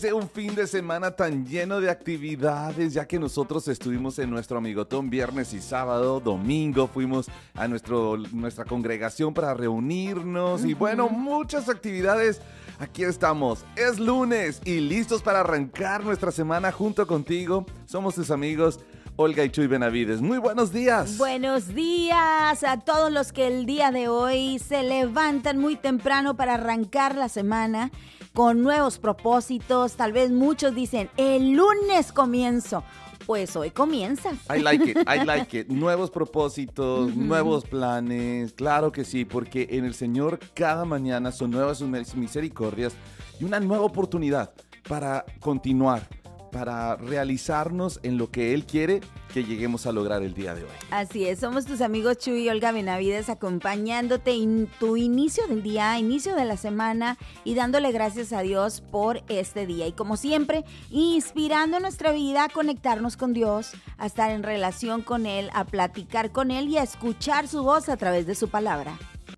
Un fin de semana tan lleno de actividades, ya que nosotros estuvimos en nuestro amigotón viernes y sábado, domingo fuimos a nuestra congregación para reunirnos y bueno, muchas actividades. Aquí estamos, es lunes y listos para arrancar nuestra semana junto contigo. Somos tus amigos Olga y Chuy Benavides. Muy buenos días. Buenos días a todos los que el día de hoy se levantan muy temprano para arrancar la semana con nuevos propósitos. Tal vez muchos dicen, el lunes comienzo. Pues hoy comienza. I like it. Nuevos propósitos, nuevos planes. Claro que sí, porque en el Señor cada mañana son nuevas sus misericordias y una nueva oportunidad para continuar, para realizarnos en lo que Él quiere que lleguemos a lograr el día de hoy. Así es, somos tus amigos Chuy y Olga Benavides acompañándote en tu inicio del día, inicio de la semana y dándole gracias a Dios por este día. Y como siempre, inspirando nuestra vida a conectarnos con Dios, a estar en relación con Él, a platicar con Él y a escuchar su voz a través de su palabra.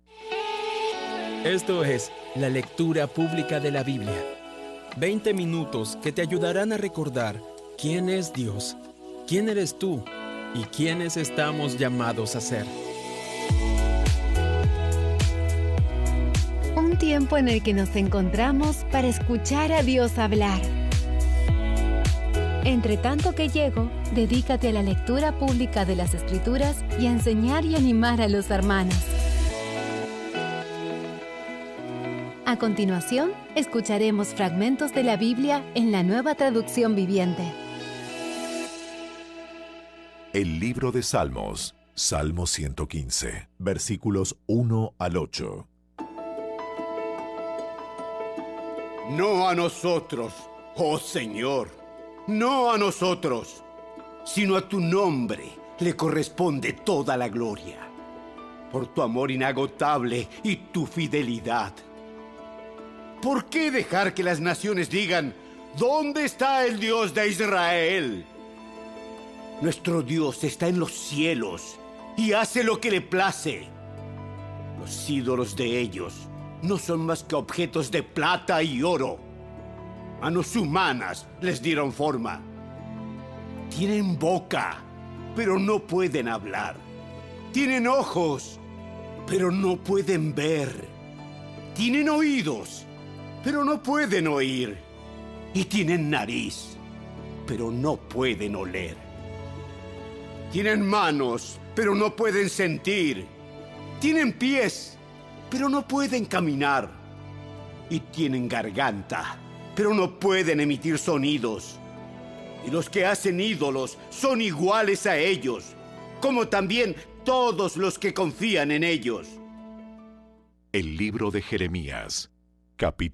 Esto es la lectura pública de la Biblia. 20 minutos que te ayudarán a recordar quién es Dios, quién eres tú y quiénes estamos llamados a ser. Un tiempo en el que nos encontramos para escuchar a Dios hablar. Entre tanto que llego, dedícate a la lectura pública de las Escrituras y a enseñar y animar a los hermanos. A continuación, escucharemos fragmentos de la Biblia en la Nueva Traducción Viviente. El libro de Salmos, Salmo 115, versículos 1 al 8. No a nosotros, oh Señor, no a nosotros, sino a tu nombre le corresponde toda la gloria, por tu amor inagotable y tu fidelidad. ¿Por qué dejar que las naciones digan, ¿dónde está el Dios de Israel? Nuestro Dios está en los cielos y hace lo que le place. Los ídolos de ellos no son más que objetos de plata y oro. Manos humanas les dieron forma. Tienen boca, pero no pueden hablar. Tienen ojos, pero no pueden ver. Tienen oídos, pero no pueden oír. Y tienen nariz, pero no pueden oler. Tienen manos, pero no pueden sentir. Tienen pies, pero no pueden caminar. Y tienen garganta, pero no pueden emitir sonidos. Y los que hacen ídolos son iguales a ellos, como también todos los que confían en ellos. El libro de Jeremías, capítulo